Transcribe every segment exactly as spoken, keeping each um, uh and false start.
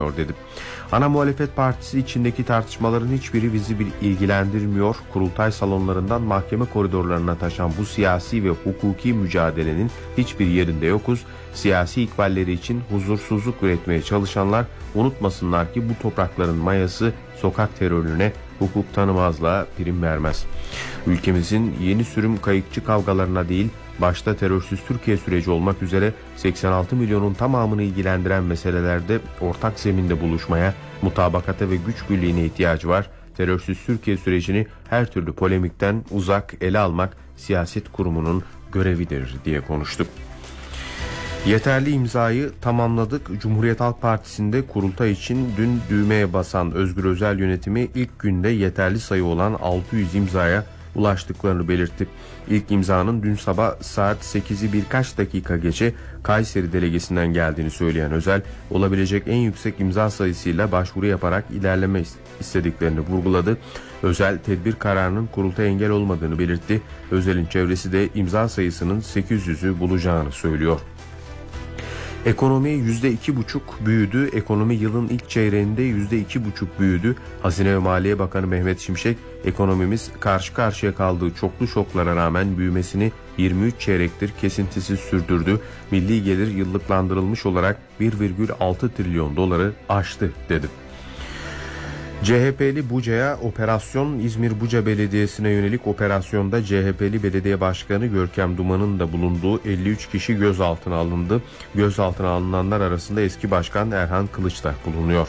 dedi. Ana muhalefet partisi içindeki tartışmaların hiçbiri bizi bir ilgilendirmiyor. Kurultay salonlarından mahkeme koridorlarına taşan bu siyasi ve hukuki mücadelenin hiçbir yerinde yokuz. Siyasi ikballeri için huzursuzluk üretmeye çalışanlar unutmasınlar ki bu toprakların mayası sokak terörüne, hukuk tanımazlığa prim vermez. Ülkemizin yeni sürüm kayıkçı kavgalarına değil, başta terörsüz Türkiye süreci olmak üzere seksen altı milyonun tamamını ilgilendiren meselelerde ortak zeminde buluşmaya, mutabakata ve güç birliğine ihtiyacı var. Terörsüz Türkiye sürecini her türlü polemikten uzak ele almak siyaset kurumunun görevidir diye konuştuk. Yeterli imzayı tamamladık. Cumhuriyet Halk Partisi'nde kurultay için dün düğmeye basan Özgür Özel yönetimi ilk günde yeterli sayı olan altı yüz imzaya ulaştıklarını belirtti. İlk imzanın dün sabah saat sekizi birkaç dakika geçe Kayseri delegesinden geldiğini söyleyen Özel, olabilecek en yüksek imza sayısıyla başvuru yaparak ilerleme istediklerini vurguladı. Özel, tedbir kararının kurultaya engel olmadığını belirtti. Özel'in çevresi de imza sayısının sekiz yüzü bulacağını söylüyor. Ekonomi yüzde iki buçuk büyüdü. Ekonomi yılın ilk çeyreğinde yüzde iki buçuk büyüdü. Hazine ve Maliye Bakanı Mehmet Şimşek, ekonomimiz karşı karşıya kaldığı çoklu şoklara rağmen büyümesini yirmi üç çeyrektir kesintisiz sürdürdü. Milli gelir yıllıklandırılmış olarak bir virgül altı trilyon doları aştı dedi. C H P'li Buca'ya operasyon. İzmir Buca Belediyesi'ne yönelik operasyonda C H P'li Belediye Başkanı Görkem Duman'ın da bulunduğu elli üç kişi gözaltına alındı. Gözaltına alınanlar arasında eski başkan Erhan Kılıç da bulunuyor.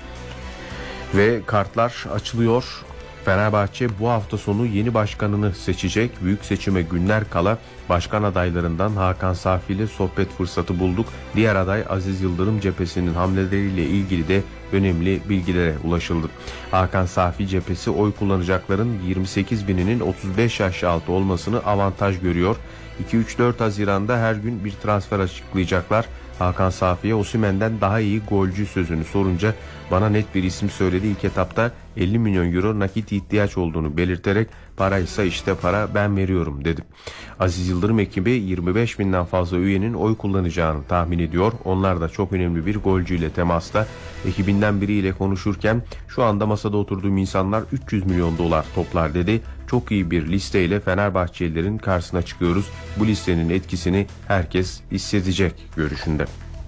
Ve kartlar açılıyor. Fenerbahçe bu hafta sonu yeni başkanını seçecek. Büyük seçime günler kala başkan adaylarından Hakan Safi ile sohbet fırsatı bulduk. Diğer aday Aziz Yıldırım cephesinin hamleleriyle ilgili de önemli bilgilere ulaşıldı. Hakan Safi cephesi oy kullanacakların yirmi sekiz bininin otuz beş yaş altı olmasını avantaj görüyor. iki üç dört Haziran'da her gün bir transfer açıklayacaklar. Hakan Safi'ye Osimhen'den daha iyi golcü sözünü sorunca bana net bir isim söyledi. İlk etapta elli milyon euro nakit ihtiyaç olduğunu belirterek paraysa işte para, ben veriyorum dedi. Aziz Yıldırım ekibi yirmi beş binden fazla üyenin oy kullanacağını tahmin ediyor. Onlar da çok önemli bir golcüyle temasta. Ekibinden biriyle konuşurken şu anda masada oturduğum insanlar üç yüz milyon dolar toplar dedi. Çok iyi bir listeyle Fenerbahçelilerin karşısına çıkıyoruz. Bu listenin etkisini herkes hissedecek görüşünde.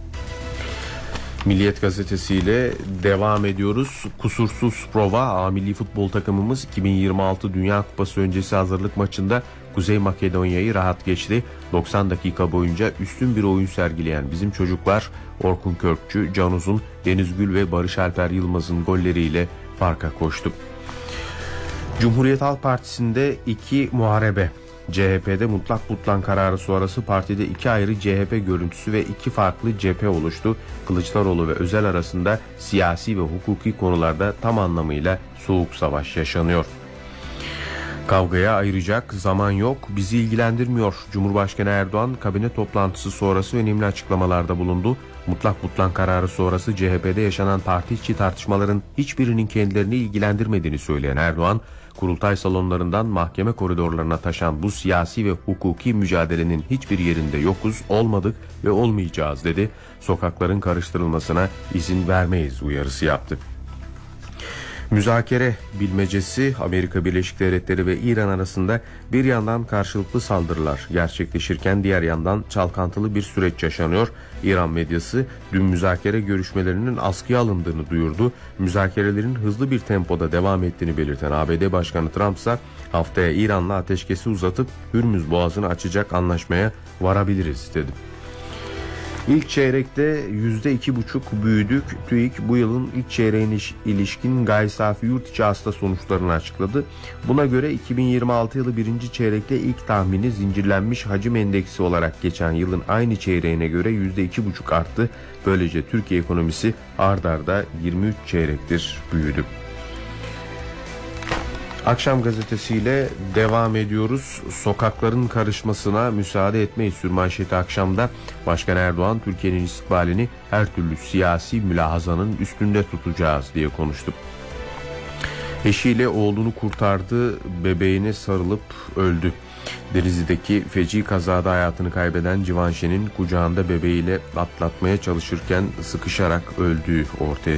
Milliyet gazetesiyle devam ediyoruz. Kusursuz prova. A milli futbol takımımız iki bin yirmi altı Dünya Kupası öncesi hazırlık maçında Kuzey Makedonya'yı rahat geçti. doksan dakika boyunca üstün bir oyun sergileyen bizim çocuklar Orkun Kökçü, Can Uzun, Deniz Gül ve Barış Alper Yılmaz'ın golleriyle farka koştu. Cumhuriyet Halk Partisi'nde iki muharebe. C H P'de mutlak butlan kararı sonrası partide iki ayrı C H P görüntüsü ve iki farklı cephe oluştu. Kılıçdaroğlu ve Özel arasında siyasi ve hukuki konularda tam anlamıyla soğuk savaş yaşanıyor. Kavgaya ayıracak zaman yok, bizi ilgilendirmiyor. Cumhurbaşkanı Erdoğan kabine toplantısı sonrası önemli açıklamalarda bulundu. Mutlak butlan kararı sonrası C H P'de yaşanan parti içi tartışmaların hiçbirinin kendilerini ilgilendirmediğini söyleyen Erdoğan, kurultay salonlarından mahkeme koridorlarına taşan bu siyasi ve hukuki mücadelenin hiçbir yerinde yokuz, olmadık ve olmayacağız dedi. Sokakların karıştırılmasına izin vermeyiz uyarısı yaptı. Müzakere bilmecesi. Amerika Birleşik Devletleri ve İran arasında bir yandan karşılıklı saldırılar gerçekleşirken diğer yandan çalkantılı bir süreç yaşanıyor. İran medyası dün müzakere görüşmelerinin askıya alındığını duyurdu. Müzakerelerin hızlı bir tempoda devam ettiğini belirten A B D Başkanı Trump ise haftaya İran'la ateşkesi uzatıp Hürmüz Boğazı'nı açacak anlaşmaya varabiliriz dedi. İlk çeyrekte yüzde iki buçuk büyüdük. TÜİK bu yılın ilk çeyreğine ilişkin gayri safi yurt içi hasta sonuçlarını açıkladı. Buna göre iki bin yirmi altı yılı birinci çeyrekte ilk tahmini zincirlenmiş hacim endeksi olarak geçen yılın aynı çeyreğine göre yüzde iki buçuk arttı. Böylece Türkiye ekonomisi ard arda yirmi üç çeyrektir büyüdü. Akşam gazetesiyle devam ediyoruz. Sokakların karışmasına müsaade etmeyiz sürmanşeti akşamda. Başkan Erdoğan Türkiye'nin istikbalini her türlü siyasi mülahazanın üstünde tutacağız diye konuştu. Eşiyle oğlunu kurtardı, bebeğine sarılıp öldü. Denizli'deki feci kazada hayatını kaybeden Civanşe'nin kucağında bebeğiyle atlatmaya çalışırken sıkışarak öldüğü ortaya